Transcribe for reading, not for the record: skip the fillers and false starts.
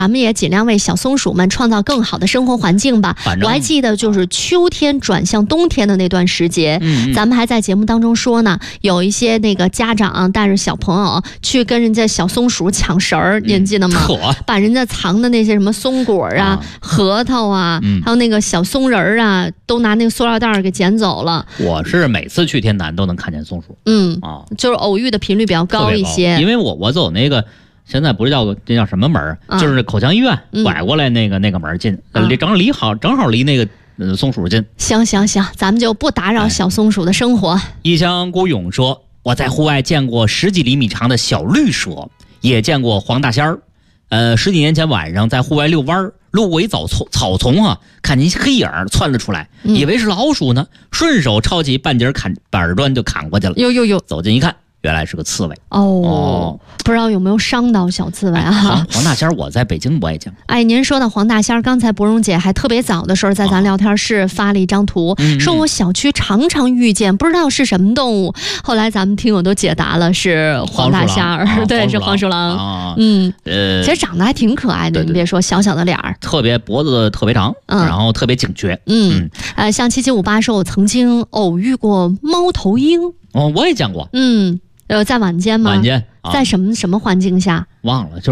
咱们也尽量为小松鼠们创造更好的生活环境吧。我还记得就是秋天转向冬天的那段时节，咱们还在节目当中说呢，有一些那个家长带着小朋友去跟人家小松鼠抢食儿，您记得吗？把人家藏的那些什么松果啊、核桃啊，还有那个小松仁啊，都拿那个塑料袋给捡走了。 我是每次去天坛都能看见松鼠， 就是偶遇的频率比较高一些。 因为我走那个。现在不是这叫什么门就是口腔医院拐过来那个门进，正好离那个松鼠近。 行，咱们就不打扰小松鼠的生活。 一乡孤勇说，我在户外见过10几厘米长的小绿蛇，也见过黄大仙儿。10几年前晚上在户外遛弯，路过一草丛啊，看见一黑影窜了出来，以为是老鼠呢，顺手抄起半截板砖就砍过去了。哟，走近一看。原来是个刺猬不知道有没有伤到小刺猬啊？ 黄大仙我在北京我也见过。 您说的黄大仙，刚才博荣姐还特别早的时候在咱聊天室发了一张图，说我小区常常遇见，不知道是什么动物。后来咱们听友都解答了，是黄大仙对，是黄鼠狼。其实长得还挺可爱的，你别说，小小的脸儿， 特别脖子特别长，然后特别警觉。 像7758说，我曾经偶遇过猫头鹰。 我也见过。 在晚间吗？ 晚间， 在什么环境下？ 忘了。